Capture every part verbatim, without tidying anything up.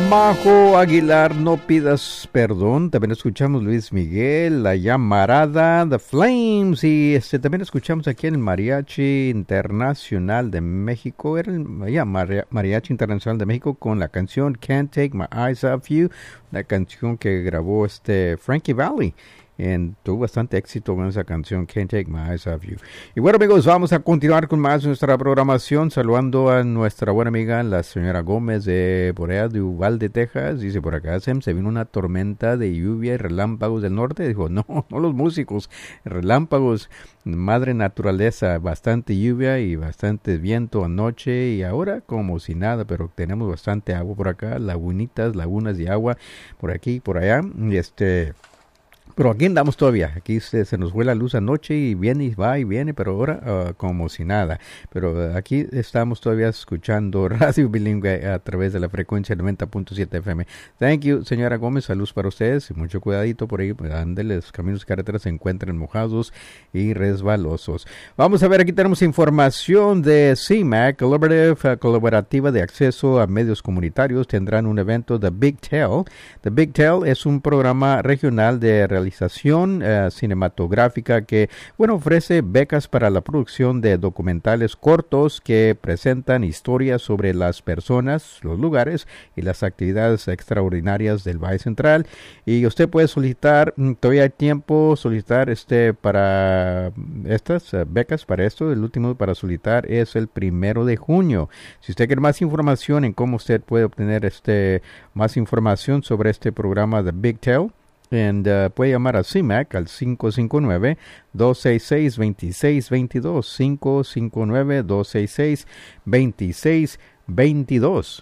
Majo Aguilar, No Pidas Perdón. También escuchamos Luis Miguel, La Llamarada, The Flames. Y este también escuchamos aquí en el Mariachi Internacional de México. Era el ya, Mariachi Internacional de México con la canción Can't Take My Eyes Off You. La canción que grabó este Frankie Valli. Y tuvo bastante éxito con esa canción Can't Take My Eyes Off You. Y bueno, amigos, vamos a continuar con más nuestra programación, saludando a nuestra buena amiga la señora Gómez de por allá de Uvalde, Texas. Dice por acá, Sem, se vino una tormenta de lluvia y relámpagos del norte. Dijo, no, no los músicos, relámpagos, madre naturaleza, bastante lluvia y bastante viento anoche y ahora como si nada, pero tenemos bastante agua por acá, lagunitas, lagunas de agua por aquí y por allá. Y este... Pero aquí andamos todavía, aquí se, se nos fue la luz anoche y viene y va y viene, pero ahora uh, como si nada. Pero uh, aquí estamos todavía escuchando Radio Bilingüe a través de la frecuencia noventa punto siete F M. Thank you, señora Gómez, saludos para ustedes y mucho cuidadito por ahí, pues, ándenle, los caminos y carreteras se encuentran mojados y resbalosos. Vamos a ver, aquí tenemos información de C M A C, Collaborative, uh, Colaborativa de Acceso a Medios Comunitarios, tendrán un evento The Big Tell. The Big Tell es un programa regional de realización uh, cinematográfica que, bueno, ofrece becas para la producción de documentales cortos que presentan historias sobre las personas, los lugares y las actividades extraordinarias del Valle Central. Y usted puede solicitar, todavía hay tiempo, solicitar este para estas uh, becas para esto. El último para solicitar es el primero de junio. Si usted quiere más información en cómo usted puede obtener este más información sobre este programa de Big Tell, And, uh, puede llamar a C M A C al cinco cinco nueve, dos seis seis, dos seis dos dos, cinco cinco nueve, dos seis seis, dos seis dos dos.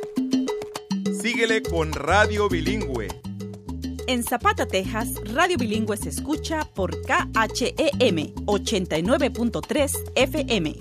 Síguele con Radio Bilingüe. En Zapata, Texas, Radio Bilingüe se escucha por K H E M ochenta y nueve punto tres F M.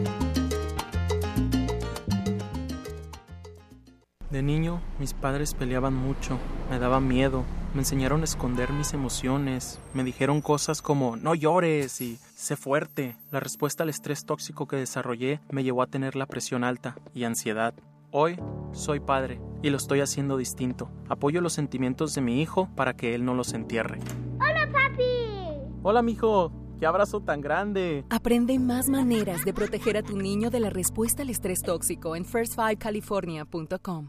De niño, mis padres peleaban mucho, me daba miedo, me enseñaron a esconder mis emociones, me dijeron cosas como no llores y sé fuerte. La respuesta al estrés tóxico que desarrollé me llevó a tener la presión alta y ansiedad. Hoy soy padre y lo estoy haciendo distinto. Apoyo los sentimientos de mi hijo para que él no los entierre. ¡Hola, papi! Hola, mijo. ¡Qué abrazo tan grande! Aprende más maneras de proteger a tu niño de la respuesta al estrés tóxico en first five california punto com.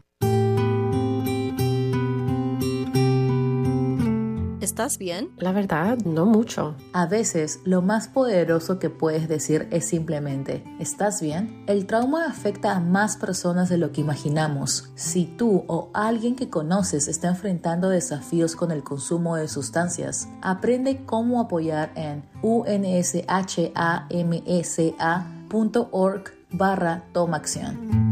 ¿Estás bien? La verdad, no mucho. A veces, lo más poderoso que puedes decir es simplemente, ¿estás bien? El trauma afecta a más personas de lo que imaginamos. Si tú o alguien que conoces está enfrentando desafíos con el consumo de sustancias, aprende cómo apoyar en unshamsa punto org barra toma acción.